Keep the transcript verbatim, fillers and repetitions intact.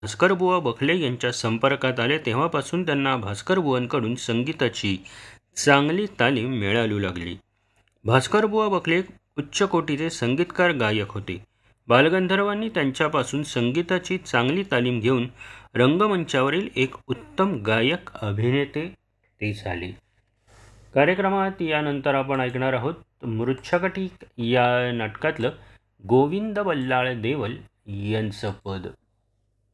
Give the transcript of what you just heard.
भास्करबुवा बखले यांच्या संपर्कात आले तेव्हापासून त्यांना भास्करबुवांकडून संगीताची चांगली तालीम मिळालू लागली. भास्करबुवा बखले उच्च कोटीचे संगीतकार गायक होते. बालगंधर्वांनी त्यांच्यापासून संगीताची चांगली तालीम घेऊन रंगमंचावरील एक उत्तम गायक अभिनेते ते झाले. कार्यक्रमात यानंतर आपण ऐकणार आहोत मृच्छकटी या नाटकातलं गोविंद बल्लाळ देवल यांचं पद.